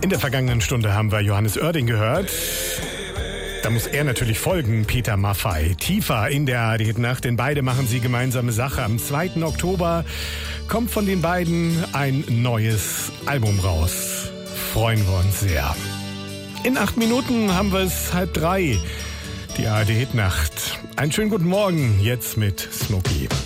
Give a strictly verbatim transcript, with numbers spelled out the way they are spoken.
In der vergangenen Stunde haben wir Johannes Oerding gehört. Da muss er natürlich folgen, Peter Maffay. Tiefer in der A R D-Nacht, denn beide machen sie gemeinsame Sache. Am zweiten Oktober kommt von den beiden ein neues Album raus. Freuen wir uns sehr. In acht Minuten haben wir es halb drei. Die A R D-Nacht. Einen schönen guten Morgen, jetzt mit Smokey.